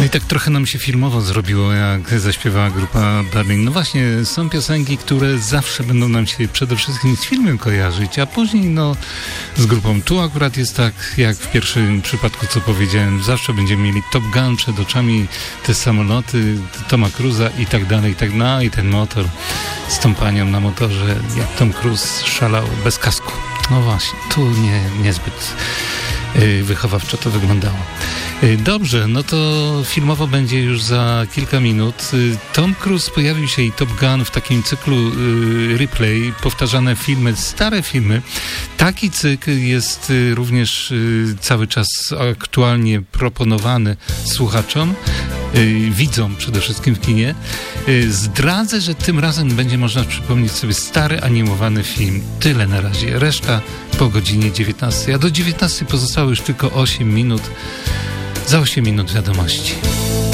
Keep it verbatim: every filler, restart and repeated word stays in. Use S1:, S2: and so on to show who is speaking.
S1: i tak trochę nam się filmowo zrobiło, jak zaśpiewała grupa Berlin. No właśnie, są piosenki, które zawsze będą nam się przede wszystkim z filmem kojarzyć, a później no z grupą. Tu akurat jest tak, jak w pierwszym przypadku, co powiedziałem, zawsze będziemy mieli Top Gun przed oczami, te samoloty, Toma Cruza i tak dalej, i tak no i ten motor z tą panią na motorze, jak Tom Cruise szalał bez kasku. No właśnie, tu nie, niezbyt yy, wychowawczo to wyglądało. Yy, dobrze, no to filmowo będzie już za kilka minut. Yy, Tom Cruise pojawił się i Top Gun w takim cyklu yy, replay, powtarzane filmy, stare filmy. Taki cykl jest yy, również yy, cały czas aktualnie proponowany słuchaczom. Yy, widzom przede wszystkim w kinie. Yy, zdradzę, że tym razem będzie można przypomnieć sobie stary animowany film. Tyle na razie. Reszta po godzinie dziewiętnastej. A do dziewiętnastej pozostało już tylko osiem minut. Za osiem minut wiadomości.